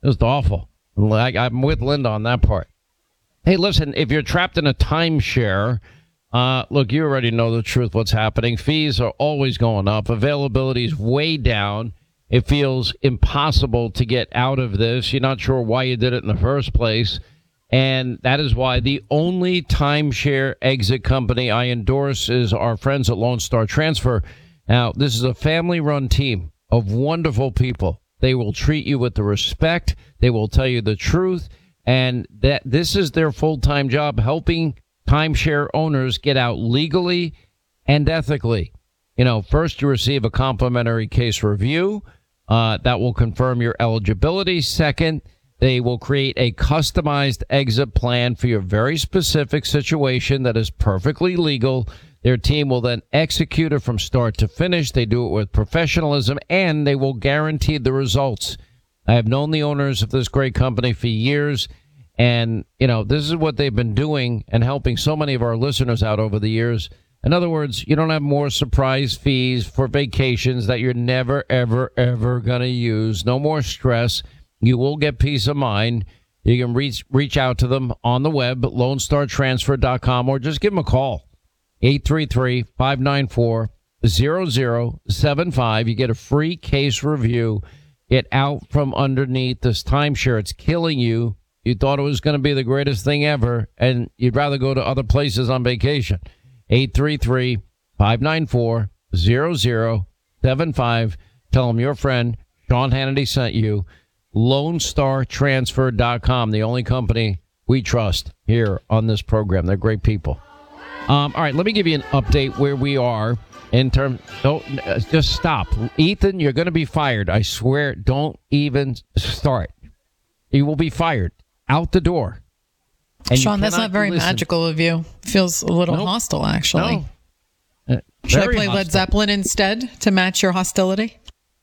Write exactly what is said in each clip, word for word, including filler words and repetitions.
Just awful. Like, I'm with Linda on that part. Hey, listen, if you're trapped in a timeshare, uh, look, you already know the truth, what's happening. Fees are always going up. Availability is way down. It feels impossible to get out of this. You're not sure why you did it in the first place. And that is why the only timeshare exit company I endorse is our friends at Lone Star Transfer. Now, this is a family-run team of wonderful people. They will treat you with the respect. They will tell you the truth. And that this is their full-time job, helping timeshare owners get out legally and ethically. You know, first you receive a complimentary case review uh, that will confirm your eligibility. Second, they will create a customized exit plan for your very specific situation that is perfectly legal. Their team will then execute it from start to finish. They do it with professionalism, and they will guarantee the results. I have known the owners of this great company for years, and, you know, this is what they've been doing and helping so many of our listeners out over the years. In other words, you don't have more surprise fees for vacations that you're never, ever, ever going to use. No more stress. You will get peace of mind. You can reach reach out to them on the web, lone star transfer dot com, or just give them a call, eight three three, five nine four, zero zero seven five. You get a free case review. Get out from underneath this timeshare. It's killing you. You thought it was going to be the greatest thing ever, and you'd rather go to other places on vacation. eight three three, five nine four, zero zero seven five. Tell them your friend Sean Hannity sent you. lone star transfer dot com, the only company we trust here on this program. They're great people. Um, all right, let me give you an update where we are in terms. Don't uh, just stop, Ethan. You're going to be fired. I swear. Don't even start. You will be fired out the door. And Sean, that's not very listen. magical of you. Feels a little nope. hostile, actually. No. Uh, Should I play hostile. Led Zeppelin instead to match your hostility?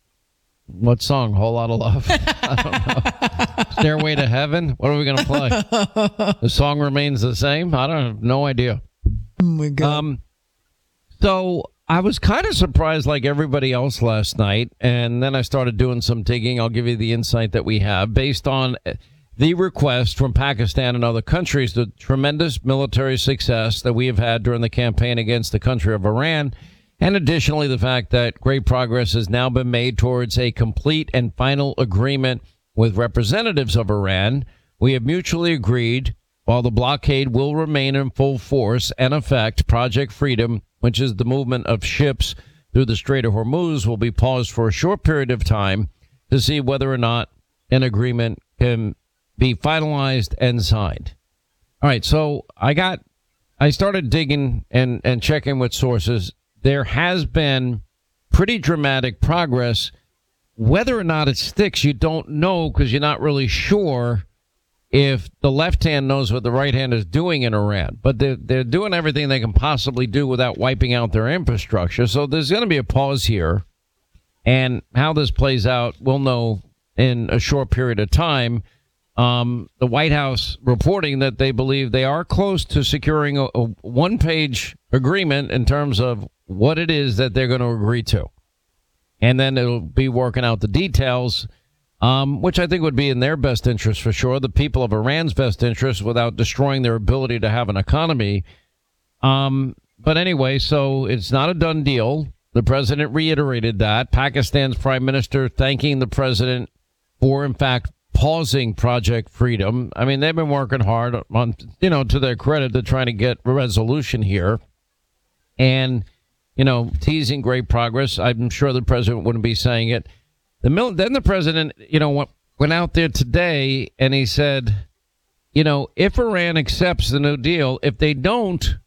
What song? Whole Lot of Love? I don't know. Stairway to Heaven? What are we going to play? The song remains the same? I don't have no idea. Oh my God. Um, so I was kind of surprised like everybody else last night, and then I started doing some digging. I'll give you the insight that we have based on the request from Pakistan and other countries, the tremendous military success that we have had during the campaign against the country of Iran. And additionally, the fact that great progress has now been made towards a complete and final agreement with representatives of Iran. We have mutually agreed, while the blockade will remain in full force and effect, Project Freedom, which is the movement of ships through the Strait of Hormuz, will be paused for a short period of time to see whether or not an agreement can be finalized and signed. All right, so I got, I started digging and, and checking with sources. There has been pretty dramatic progress. Whether or not it sticks, you don't know, because you're not really sure if the left hand knows what the right hand is doing in Iran. But they're, they're doing everything they can possibly do without wiping out their infrastructure. So there's going to be a pause here. And how this plays out, we'll know in a short period of time. Um, the White House reporting that they believe they are close to securing a, a one-page agreement in terms of what it is that they're going to agree to. And then it'll be working out the details, um, which I think would be in their best interest for sure, the people of Iran's best interest, without destroying their ability to have an economy. Um, but anyway, so it's not a done deal. The president reiterated that. Pakistan's prime minister thanking the president for, in fact, pausing Project Freedom. I mean, they've been working hard on, you know, to their credit, to trying to get a resolution here. And, you know, teasing great progress. I'm sure the president wouldn't be saying it. The mil- Then the president, you know, went, went out there today and he said, you know, if Iran accepts the New Deal, if they don't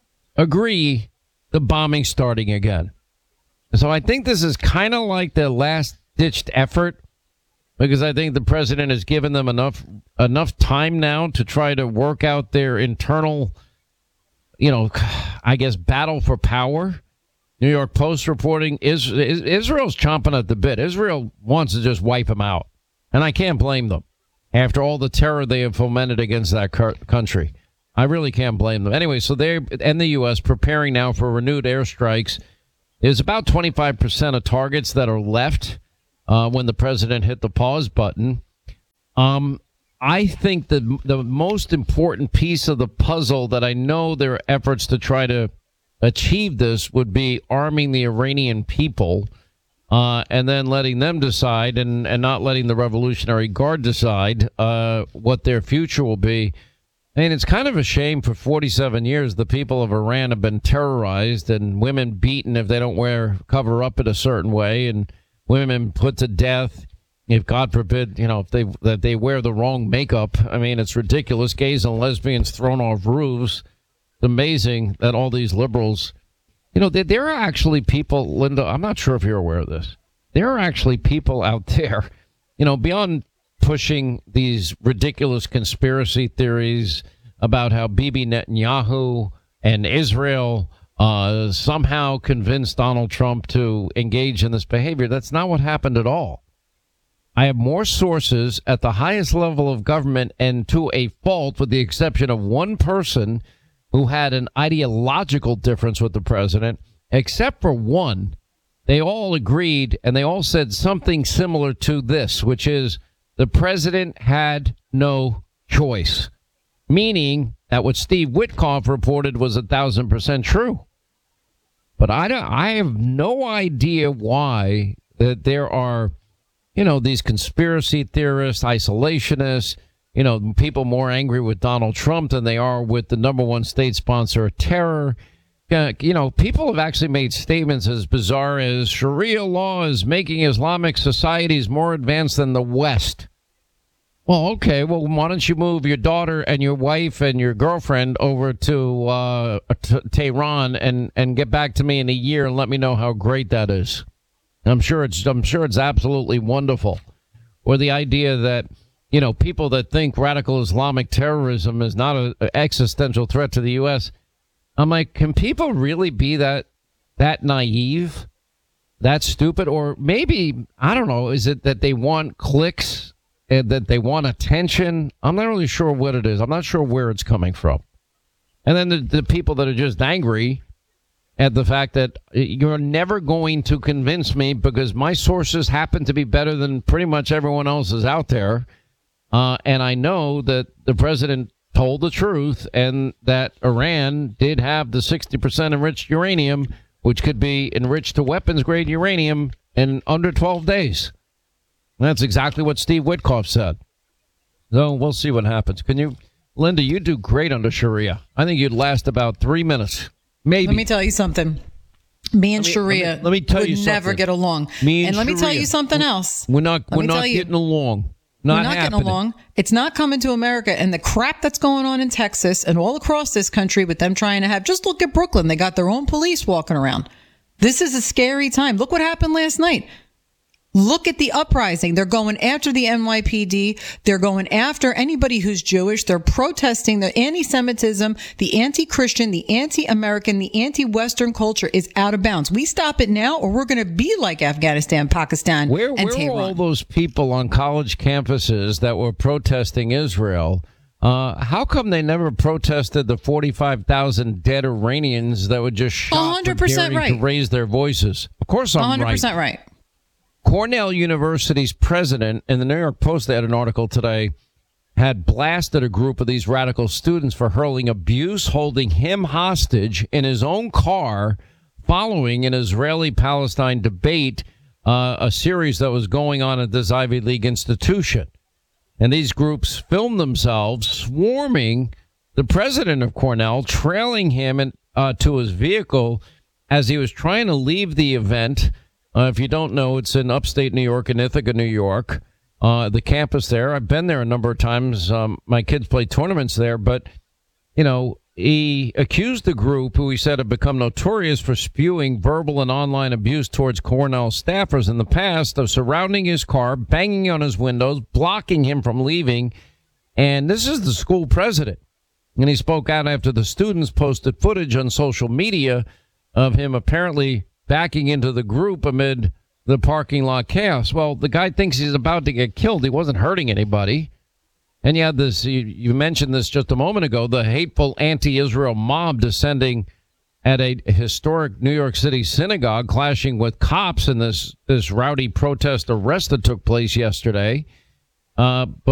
agree, the bombing's starting again. So I think this is kind of like the last-ditched effort, because I think the president has given them enough enough time now to try to work out their internal, you know, I guess, battle for power. New York Post reporting is, is Israel's chomping at the bit. Israel wants to just wipe them out. And I can't blame them after all the terror they have fomented against that country. I really can't blame them. Anyway, so they and the U S preparing now for renewed airstrikes. There's about twenty-five percent of targets that are left uh, when the president hit the pause button. Um, I think the the most important piece of the puzzle that I know there are efforts to try to achieve this would be arming the Iranian people, uh, and then letting them decide, and, and not letting the Revolutionary Guard decide uh, what their future will be. I mean, it's kind of a shame. For forty-seven years, the people of Iran have been terrorized and women beaten if they don't wear cover up in a certain way, and women put to death if, God forbid, you know, if they that they wear the wrong makeup. I mean, it's ridiculous. Gays and lesbians thrown off roofs. It's amazing that all these liberals, you know, there, there are actually people, Linda, I'm not sure if you're aware of this. There are actually people out there, you know, beyond pushing these ridiculous conspiracy theories about how Bibi Netanyahu and Israel uh, somehow convinced Donald Trump to engage in this behavior. That's not what happened at all. I have more sources at the highest level of government, and to a fault, with the exception of one person who had an ideological difference with the president, except for one. They all agreed, and they all said something similar to this, which is the president had no choice, meaning that what Steve Witkoff reported was a thousand percent true. But I don't, I have no idea why that there are, you know, these conspiracy theorists, isolationists, you know, people more angry with Donald Trump than they are with the number one state sponsor of terror. Uh, you know, people have actually made statements as bizarre as Sharia law is making Islamic societies more advanced than the West. Well, okay, well, why don't you move your daughter and your wife and your girlfriend over to uh, t- Tehran and, and get back to me in a year and let me know how great that is. I'm sure it's I'm sure it's absolutely wonderful. Or the idea that, you know, people that think radical Islamic terrorism is not an existential threat to the U S, I'm like, can people really be that that naive, that stupid? Or maybe, I don't know, is it that they want clicks and that they want attention? I'm not really sure what it is. I'm not sure where it's coming from. And then the, the people that are just angry at the fact that you're never going to convince me because my sources happen to be better than pretty much everyone else's out there. Uh, and I know that the president told the truth and that Iran did have the sixty percent enriched uranium, which could be enriched to weapons grade uranium in under twelve days. And that's exactly what Steve Witkoff said. So we'll see what happens. Can you, Linda, you do great under Sharia. I think you'd last about three minutes. Maybe. Let me tell you something. Me and let me, Sharia let me, let me tell would you something. never get along. Me and, and let Sharia, me tell you something else. We're not, let we're not getting you, along. Not we're not happening. getting along. It's not coming to America. And the crap that's going on in Texas and all across this country with them trying to have, just look at Brooklyn. They got their own police walking around. This is a scary time. Look what happened last night. Look at the uprising. They're going after the N Y P D. They're going after anybody who's Jewish. They're protesting the anti-Semitism, the anti-Christian, the anti-American, the anti-Western culture is out of bounds. We stop it now or we're going to be like Afghanistan, Pakistan, where, and where Tehran. Where are all those people on college campuses that were protesting Israel? Uh, how come they never protested the forty-five thousand dead Iranians that were just shot one hundred percent for daring right. to raise their voices? Of course I'm one hundred percent right. right. Cornell University's president, in the New York Post, they had an article today, had blasted a group of these radical students for hurling abuse, holding him hostage in his own car following an Israeli-Palestine debate, uh, a series that was going on at this Ivy League institution. And these groups filmed themselves swarming the president of Cornell, trailing him in, uh, to his vehicle as he was trying to leave the event. Uh, if you don't know, it's in upstate New York, in Ithaca, New York, uh, the campus there. I've been there a number of times. Um, my kids play tournaments there. But, you know, he accused the group, who he said had become notorious for spewing verbal and online abuse towards Cornell staffers in the past, of surrounding his car, banging on his windows, blocking him from leaving. And this is the school president. And he spoke out after the students posted footage on social media of him apparently backing into the group amid the parking lot chaos. Well, the guy thinks he's about to get killed. He wasn't hurting anybody. And you had this, you, you mentioned this just a moment ago, the hateful anti-Israel mob descending at a historic New York City synagogue, clashing with cops in this, this rowdy protest arrest that took place yesterday. Uh,